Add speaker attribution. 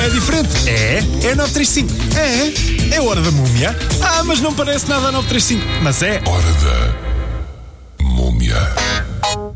Speaker 1: É diferente. É 935. É hora da múmia. Mas não parece nada a 935. Mas é.
Speaker 2: Hora da múmia.